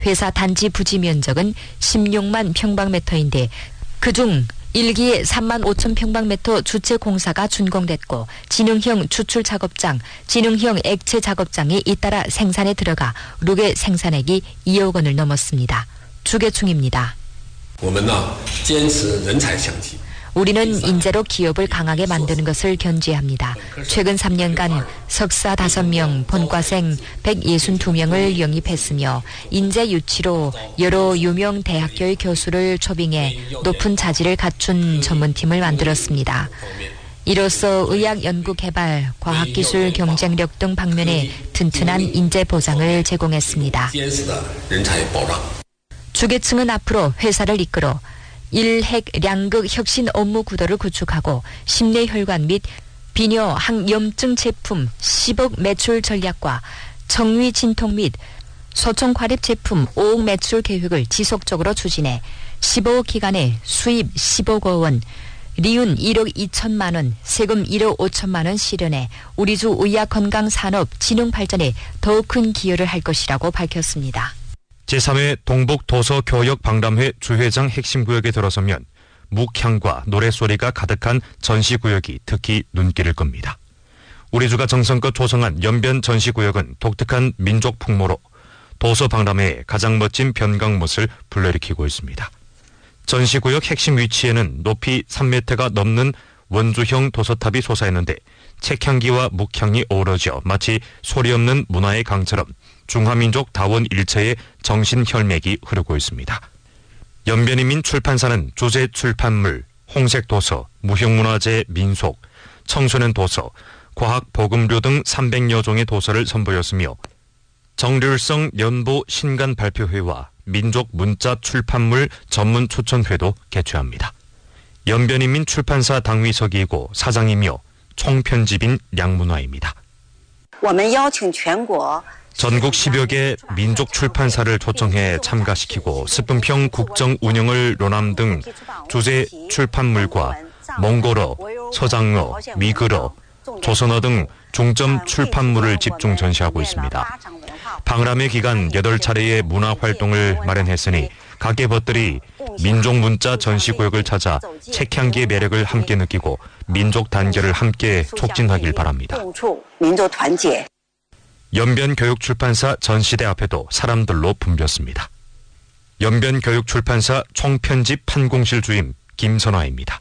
회사 단지 부지 면적은 16만 평방미터인데 그중 1기에 3만 5천 평방미터 주체 공사가 준공됐고 진흥형 추출 작업장, 진흥형 액체 작업장이 잇따라 생산에 들어가 룩의 생산액이 2억 원을 넘었습니다. 주계충입니다. 우리는 인재로 기업을 강하게 만드는 것을 견지합니다. 최근 3년간 석사 5명, 본과생 162명을 영입했으며 인재 유치로 여러 유명 대학교의 교수를 초빙해 높은 자질을 갖춘 전문팀을 만들었습니다. 이로써 의학 연구 개발, 과학기술 경쟁력 등 방면에 튼튼한 인재 보장을 제공했습니다. 주계층은 앞으로 회사를 이끌어 일핵 량극 혁신 업무 구도를 구축하고 심뇌혈관 및 비뇨 항염증 제품 10억 매출 전략과 정위 진통 및 소총 과립 제품 5억 매출 계획을 지속적으로 추진해 15억 기간에 수입 15억 원, 리윤 1억 2천만 원, 세금 1억 5천만 원 실현해 우리주 의학건강산업 진흥 발전에 더욱 큰 기여를 할 것이라고 밝혔습니다. 제3회 동북도서교역박람회 주회장 핵심 구역에 들어서면 묵향과 노래소리가 가득한 전시구역이 특히 눈길을 끕니다. 우리주가 정성껏 조성한 연변 전시구역은 독특한 민족 풍모로 도서박람회의 가장 멋진 변강못을 불러일으키고 있습니다. 전시구역 핵심 위치에는 높이 3m가 넘는 원주형 도서탑이 솟아있는데 책향기와 묵향이 어우러져 마치 소리 없는 문화의 강처럼 중화민족 다원 일체의 정신혈맥이 흐르고 있습니다. 연변인민 출판사는 주제 출판물, 홍색도서, 무형문화재 민속, 청소년 도서, 과학 보금류 등 300여 종의 도서를 선보였으며 정률성 연보 신간 발표회와 민족 문자 출판물 전문 추천회도 개최합니다. 연변인민 출판사 당위서기이고 사장이며 총편집인 량문화입니다. 전국 10여 개 민족 출판사를 초청해 참가시키고 스푼평 국정 운영을 논함 등 주제 출판물과 몽골어, 서장어, 미글어, 조선어 등 중점 출판물을 집중 전시하고 있습니다. 박람회 기간 8차례의 문화활동을 마련했으니 가계벗들이 민족 문자 전시구역을 찾아 책향기의 매력을 함께 느끼고 민족 단결을 함께 촉진하길 바랍니다. 연변교육출판사 전시대 앞에도 사람들로 붐볐습니다. 연변교육출판사 총편집 판공실 주임 김선화입니다.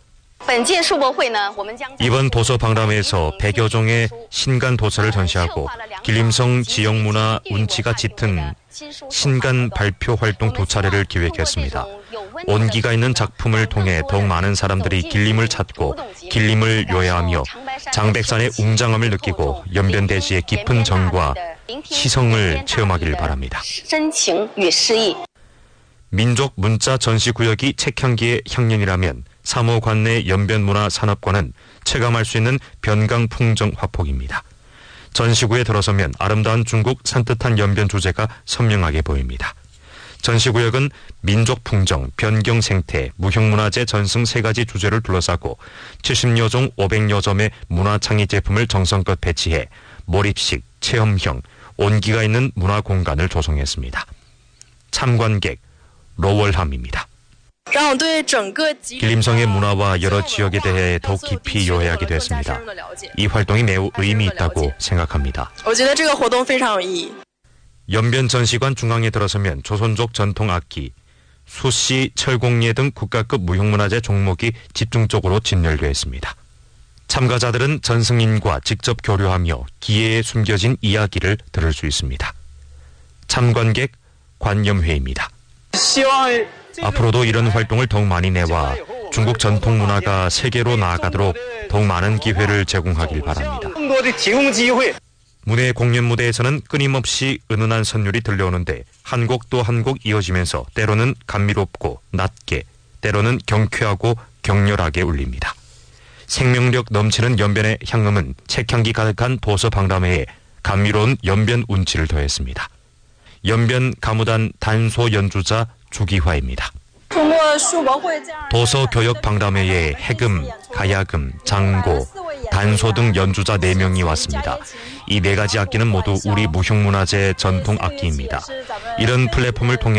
이번 도서박람회에서 100여 종의 신간 도서를 전시하고 길림성 지역문화 운치가 짙은 신간 발표 활동 2차례를 기획했습니다. 온기가 있는 작품을 통해 더욱 많은 사람들이 길림을 찾고 길림을 요해하며 장백산의 웅장함을 느끼고 연변대지의 깊은 정과 시성을 체험하기를 바랍니다. 민족 문자 전시구역이 책향기의 향연이라면 3호 관내 연변문화산업관은 체감할 수 있는 변강풍정 화폭입니다. 전시구에 들어서면 아름다운 중국 산뜻한 연변 주제가 선명하게 보입니다. 전시구역은 민족풍정, 변경생태, 무형문화재 전승 3가지 주제를 둘러싸고 70여 종 500여 점의 문화창의 제품을 정성껏 배치해 몰입식, 체험형, 온기가 있는 문화공간을 조성했습니다. 참관객 로월함입니다. 길림성의 문화와 여러 지역에 대해 더욱 깊이 요해하게 됐습니다. 이 활동이 매우 의미 있다고 생각합니다. 연변 전시관 중앙에 들어서면 조선족 전통 악기, 수시, 철공예 등 국가급 무형문화재 종목이 집중적으로 진열되어 있습니다. 참가자들은 전승인과 직접 교류하며 기회에 숨겨진 이야기를 들을 수 있습니다. 참관객 관념회입니다. 앞으로도 이런 활동을 더욱 많이 내와 중국 전통 문화가 세계로 나아가도록 더욱 많은 기회를 제공하길 바랍니다. 문예 공연 무대에서는 끊임없이 은은한 선율이 들려오는데 한 곡 또 한 곡 이어지면서 때로는 감미롭고 낮게, 때로는 경쾌하고 격렬하게 울립니다. 생명력 넘치는 연변의 향음은 책향기 가득한 도서박람회에 감미로운 연변 운치를 더했습니다. 연변 가무단 단소 연주자 주기화입니다. 도서교역박람회에 해금, 가야금, 장고, 단소 등 연주자 4명이 왔습니다. 이 4가지 악기는 모두 우리 무형문화재 전통 악기입니다. 이런 플랫폼을 통해